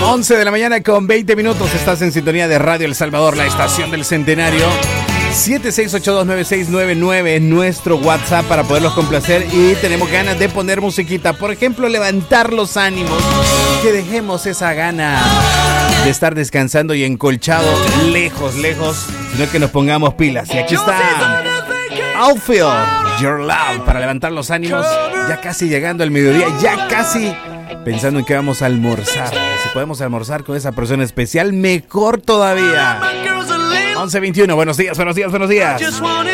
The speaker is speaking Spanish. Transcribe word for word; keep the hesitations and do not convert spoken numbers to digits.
once de la mañana con veinte minutos. Estás en sintonía de Radio El Salvador, la estación del centenario. siete seis ocho dos nueve seis nueve nueve es nuestro WhatsApp para poderlos complacer. Y tenemos ganas de poner musiquita. Por ejemplo, levantar los ánimos. Que dejemos esa gana de estar descansando y encolchado lejos, lejos, sino que nos pongamos pilas. Y aquí está Outfield, Your Love, para levantar los ánimos. Ya casi llegando al mediodía, ya casi pensando en que vamos a almorzar. Si podemos almorzar con esa persona especial, mejor todavía. once veintiuno, buenos días, buenos días, buenos días.